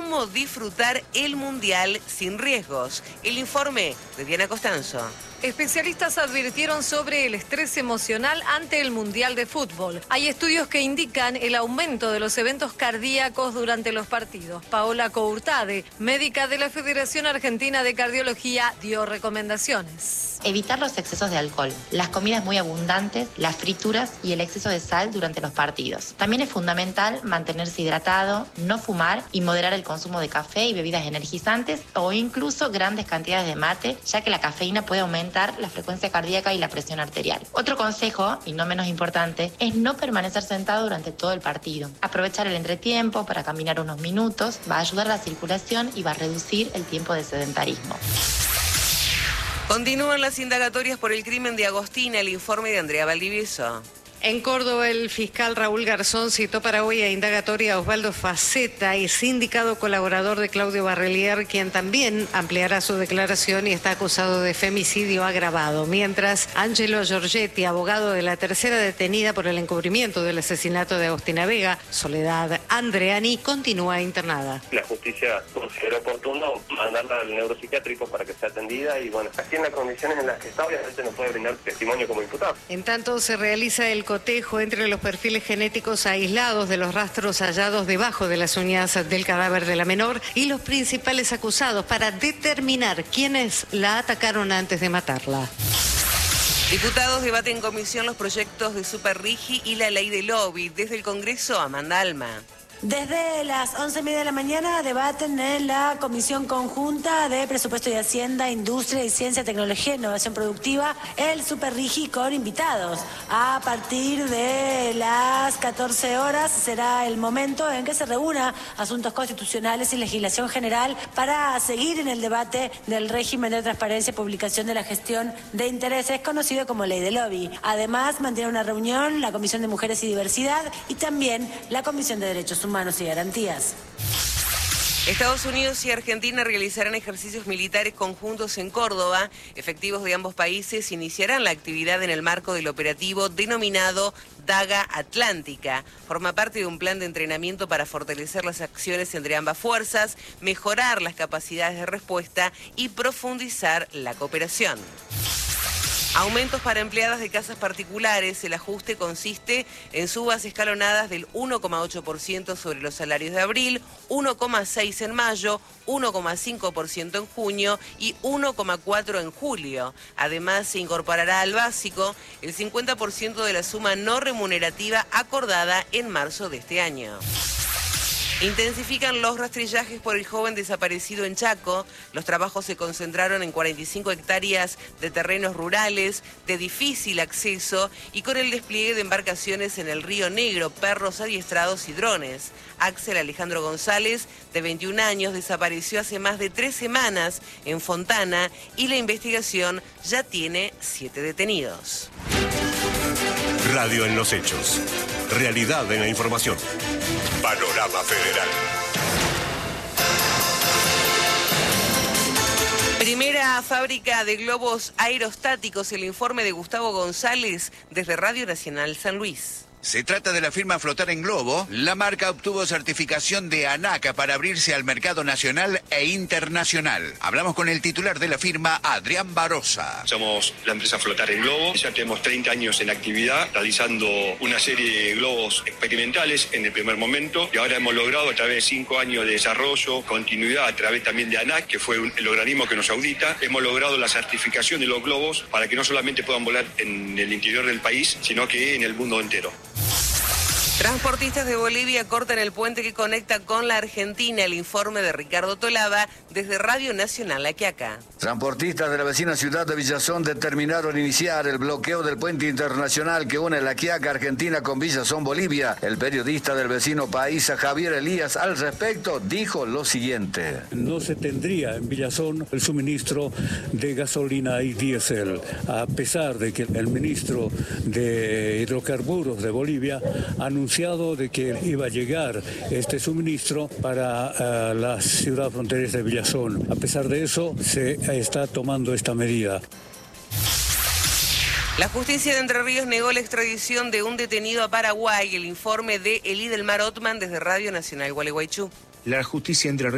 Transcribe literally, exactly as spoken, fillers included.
cómo disfrutar el Mundial sin riesgos. El informe de Diana Costanzo. Especialistas advirtieron sobre el estrés emocional ante el Mundial de Fútbol. Hay estudios que indican el aumento de los eventos cardíacos durante los partidos. Paola Courtade, médica de la Federación Argentina de Cardiología, dio recomendaciones. Evitar los excesos de alcohol, las comidas muy abundantes, las frituras y el exceso de sal durante los partidos. También es fundamental mantenerse hidratado, no fumar y moderar el consumo de café y bebidas energizantes o incluso grandes cantidades de mate, ya que la cafeína puede aumentar la frecuencia cardíaca y la presión arterial. Otro consejo, y no menos importante, es no permanecer sentado durante todo el partido. Aprovechar el entretiempo para caminar unos minutos va a ayudar a la circulación y va a reducir el tiempo de sedentarismo. Continúan las indagatorias por el crimen de Agostina, el informe de Andrea Valdivieso. En Córdoba, el fiscal Raúl Garzón citó para hoy a indagatoria a Osvaldo Faceta, y sindicado colaborador de Claudio Barrelier, quien también ampliará su declaración y está acusado de femicidio agravado. Mientras, Angelo Giorgetti, abogado de la tercera detenida por el encubrimiento del asesinato de Agostina Vega, Soledad Andreani, continúa internada. La justicia consideró oportuno mandarla al neuropsiquiátrico para que sea atendida y, bueno, aquí en las condiciones en las que está, obviamente no puede brindar testimonio como imputado. En tanto, se realiza el cotejo entre los perfiles genéticos aislados de los rastros hallados debajo de las uñas del cadáver de la menor y los principales acusados para determinar quiénes la atacaron antes de matarla. Diputados debaten en comisión los proyectos de Superrigi y la ley de lobby. Desde el Congreso, Amanda Alma. Desde las once y media de la mañana debaten en la Comisión Conjunta de Presupuesto y Hacienda, Industria y Ciencia, Tecnología e Innovación Productiva el Superrigi con invitados. A partir de las catorce horas será el momento en que se reúna Asuntos Constitucionales y Legislación General para seguir en el debate del régimen de transparencia y publicación de la gestión de intereses, conocido como Ley de Lobby. Además, mantiene una reunión la Comisión de Mujeres y Diversidad y también la Comisión de Derechos Humanos. Humanos y garantías. Estados Unidos y Argentina realizarán ejercicios militares conjuntos en Córdoba. Efectivos de ambos países iniciarán la actividad en el marco del operativo denominado Daga Atlántica. Forma parte de un plan de entrenamiento para fortalecer las acciones entre ambas fuerzas, mejorar las capacidades de respuesta y profundizar la cooperación. Aumentos para empleadas de casas particulares. El ajuste consiste en subas escalonadas del uno coma ocho por ciento sobre los salarios de abril, uno coma seis por ciento en mayo, uno coma cinco por ciento en junio y uno coma cuatro por ciento en julio. Además, se incorporará al básico el cincuenta por ciento de la suma no remunerativa acordada en marzo de este año. Intensifican los rastrillajes por el joven desaparecido en Chaco. Los trabajos se concentraron en cuarenta y cinco hectáreas de terrenos rurales de difícil acceso y con el despliegue de embarcaciones en el Río Negro, perros adiestrados y drones. Axel Alejandro González, de veintiún años, desapareció hace más de tres semanas en Fontana y la investigación ya tiene siete detenidos. Radio en los hechos. Realidad en la información. Panorama Federal. Primera fábrica de globos aerostáticos, el informe de Gustavo González desde Radio Nacional San Luis. Se trata de la firma Flotar en Globo. La marca obtuvo certificación de ANAC para abrirse al mercado nacional e internacional. Hablamos con el titular de la firma, Adrián Barosa. Somos la empresa Flotar en Globo. Ya tenemos treinta años en actividad, realizando una serie de globos experimentales en el primer momento. Y ahora hemos logrado, a través de cinco años de desarrollo, continuidad a través también de ANAC, que fue el organismo que nos audita, hemos logrado la certificación de los globos para que no solamente puedan volar en el interior del país, sino que en el mundo entero. Transportistas de Bolivia cortan el puente que conecta con la Argentina. El informe de Ricardo Tolaba desde Radio Nacional La Quiaca. Transportistas de la vecina ciudad de Villazón determinaron iniciar el bloqueo del puente internacional que une La Quiaca, Argentina, con Villazón, Bolivia. El periodista del vecino país, Javier Elías, al respecto dijo lo siguiente. No se tendría en Villazón el suministro de gasolina y diésel, a pesar de que el ministro de Hidrocarburos de Bolivia anunció de que iba a llegar este suministro para uh, la ciudad fronteriza de Villazón. A pesar de eso, se está tomando esta medida. La justicia de Entre Ríos negó la extradición de un detenido a Paraguay. El informe de Elidelmar Otman desde Radio Nacional Gualeguaychú. La justicia Entre Ríos